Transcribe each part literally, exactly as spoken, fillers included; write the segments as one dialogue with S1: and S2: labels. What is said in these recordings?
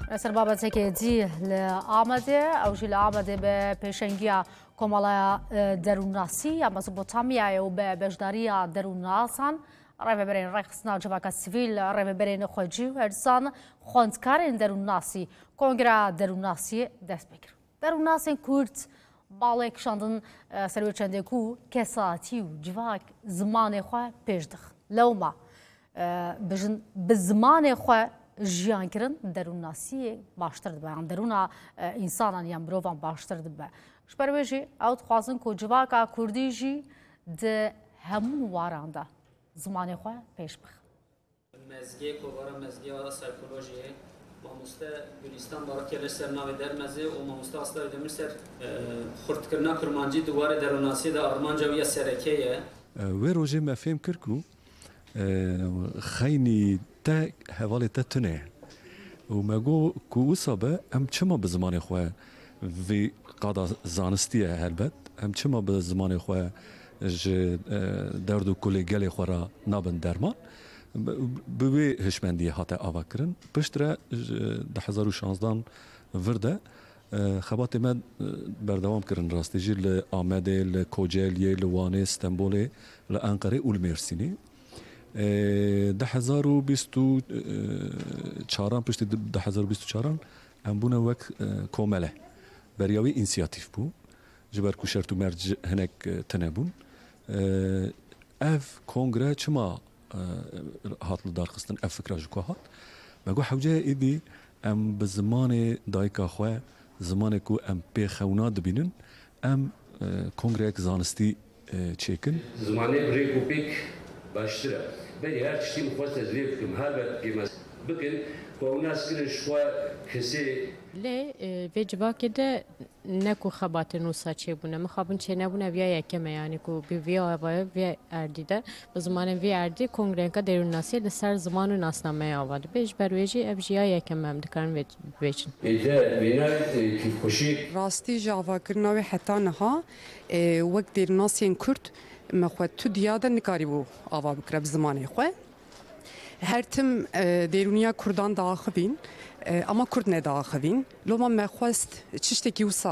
S1: سر بابەتێکی دی لە ئامادێ ئەوژی لە ئامادێ بە پێشەنگیە کۆمەڵایە دەروونناسی یا مەزبۆتامیایە و بە بەشداریە دەروونناسان ڕێبەرێن ڕێخستنا جەواکە سیڤیل ڕێبەرێنە خۆجی و هەرسان خوۆندکارên دەروونناسی کۆنگرا دەروونناسی دەست بکرد. دەروونناسên کورد باڵێک شاندن سەروێ چەندێک و کەساتی و جڤاک زمانê xwe pêş dixin. Lewma bijin bi zimanê xwe jiyankirin derûnnasiyê baştir dibe yan derûna însanan yan mirovan baştir dibe. Ji ber wê jî ew dixwazin ku civaka Kurdî jî di hemû waran de zimanê xwe pêş bixin.
S2: Mezgê kovara mezgê ara psikolojiyê mamoste Gülistan barakê li ser navê dermezê û mamoste Aslan Demir ser xurtkirina kurmancî di warê derûnasiyê de armanca wî ya serekê ye.
S3: Wê rojê me fêm kir ku xeynî te hevalê te tune ye û me got ku wisa be em çima bi zimanê xwe vê qada zanistî ye helbet em çima bi zimanê xwe ji derd û kulê gelê xwe re nabin derman bi wê hişmendiyê hate ava kirin. Piştre di hezar û şanzdan vir de xebatê me berdewam kirin rastî jî li Amedê, li Kocaeliê, li Wanê, Stenbolê, li Enqerê û li Mêrsînê. Di hezar û bîst û çaran piştî di hezar û bîst û çaran em bûne wek komele. Beriya wî însiyatîv bû ji ber ku şert û merc hinek tune bûn. Ev kongre çima hat li darxistin ev fikra ji ku hat. Me got hewceyê êdî em bi zimanê dayika xwe zimanê ku em pê xewna dibînin em kongreyek zanistî çêkin.
S4: Zimanê rêk û pêk baştir e. Berî her tiştî min xwest ez vê bikim helbet pêmez bikin ku ew nas kirin ji xwe kesê
S5: lê vê civakê de ne ku xebatên wisa çêbûne mixabin çênebûne viya yekeme yanî ku bi vê avaya vê erdî de bi zimanên vê erdî kongreyeka derûnnasiyê li ser ziman û nasnameya ava dibe ji ber wê jî ev jî ya yekeme em dikarin veçin.
S4: Êde vêne kîfxweşî
S6: rastî ji avakirina wê heta niha wek derûnnasiyên Kurd me xwe tu diya de nikarîbû ava bikire bi zimanê xwe. Her tim derûniya Kurdan daxivîn ama Kurd nedaxivîn. Loma me xwest tiştekî wisa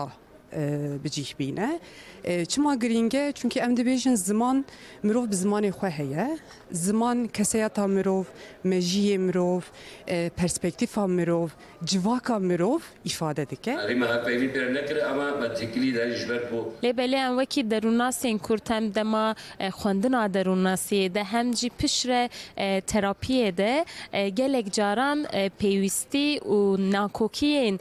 S6: bicih bîne. Çima girîng e çünkü em dibêjin ziman mirov bi zimanê xwe heye. Ziman keseyata mirov, mejiyê mirov, perspektîfa mirov, civaka mirov îfade dike.
S4: Rîma hevpeyvî pêr nekire ama me tekilî de ji ber ku
S5: Lê belê em wekî derûnnasên Kurd hem dema xwendina derûnnasiyê de hem jî pişre terapiyê de gelek caran pêwîstî û nakokiyên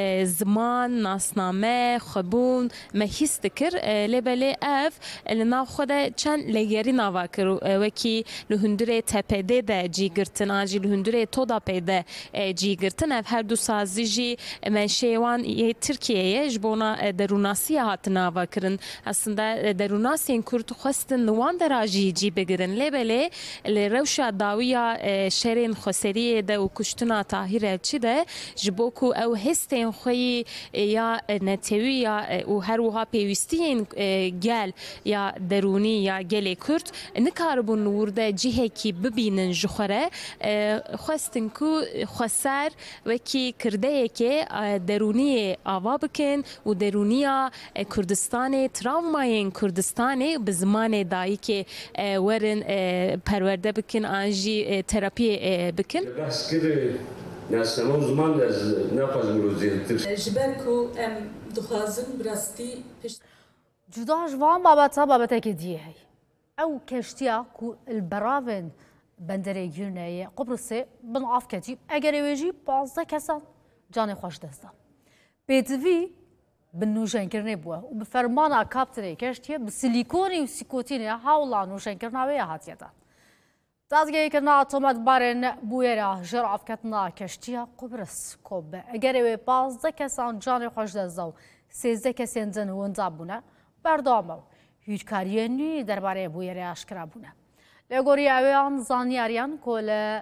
S5: ziman, nasname, xwebûn me hîs dikir. Lê belê ev li nav xwe de çend lêgerî nava kir wekî li hundirê tepedê de cîgirtin an jî li hundirê todapê de cîgirtin ev her du sazî jî menşeyê wan yê Tirkiyeyê ji bona derûnnasiyê hatin nava kirin. Aslında derûnnasên Kurd xwestin li wan de ra jî cî bigirin. Lê belê li rewşa dawiya şerên Xweseriyê de û kuştina Tahîr Elçî de ji bo ku ew hestên xwe yî ya netewî ya û her wiha pêwîstiyên gel ya derûnî ya gelê Kurd nikaribûn li wir de cihekî bibînin ji xwe re xwestin ku xweser wekî kirdeyekê derûniyê ava bikin û derûniya Kurdistanê travmayên Kurdistanê bi zimanê dayîkê werin perwerde bikin an jî terapiyê bikin.
S4: behs kir nasname û ziman ez naxwazim mirov zêdetir.
S7: Ji ber ku em dixwazin bi rastî pişt
S1: Cuda ji van babeta babeteke diyê heye. Ew keştiya ku li beravên benderê Girneyê Qobrusê bin av ketî egerê wê jî panzdeh kesan canê xwe ji dest dan. Pêdivî bi nûjenkirinê bûye û bi fermana kaptanê keştiye bi silîkonê û sîkotînê hewla nûjenkirina wê hatiye dan. Dazgehêkirina tometbarên bûyera ji avketina keştiya Qobrus kobe egerê wê panzdeh kesan canê xwe ji dest da û sêzdeh kesên din winda bûne berdewam ew hûçkariyên nû derbarê bûyerê aşkira bûne. Lê goriya ew an zanyariyan ku li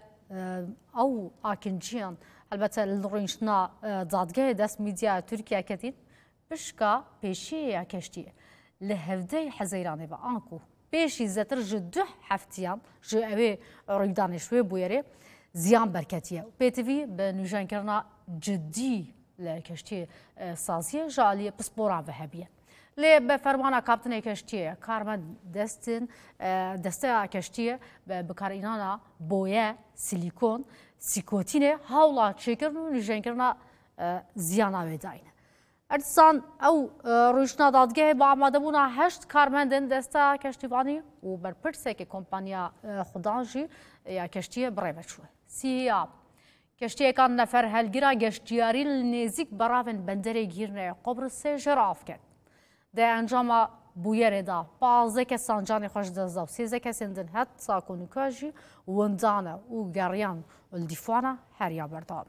S1: ew akinciyan helbete li rûniştina dadgehê dest mîdya Tirkiye ketîn pişka pêşiya keştiyê li hevdeyê Hezeyranê ve an ku pêşî zetir ji du heftiyan ji evê rûydanê ji wê bûyerê ziyan berketiye. Pêtivî bi nûjenkirina جدی لکشتی سازی جالی پسپوران و هبیه. لی به فرمان کاپتن کشتیه کارمند دستن دسته کشتیه به بکارینانا بویه سیلیکون سیکوتینه هاولا چکرن و نجنکرنا زیانا وداینه. ارتسان او روشنا دادگاه با آماده بونا هشت کارمندن دسته کشتیوانی و برپرسه که کمپانیا خودانجی یا کشتیه برای بچوه. سیاب کشتیه کان نفر هلگیرا گشتیاری نزیک براون بندره گیرنه قبرس جراف کرد. ده انجام بویره دا پازده کسان جانی خوش دزده و سیزده کسان دن هد ساکونو کاجی وندانه و گریان و الدیفانه هریا بردامه.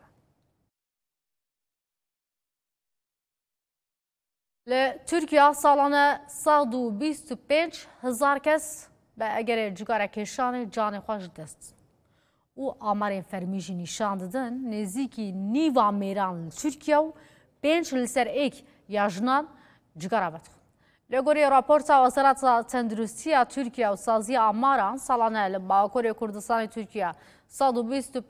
S1: لترکیا سالانه صد و بیست و پنج هزار کس به اگر جگاره کشان جان خوش دست. او آمارین فرمیجی نشان دادن نزدیکی نیوا میران ترکیه و پنج لسر ایک یا جنان جگاره بتخون. لگوری راپورت وزارت تندرستی ترکیه و سازی آماران سالانه لباکور کردستان ترکیه صد و بیست و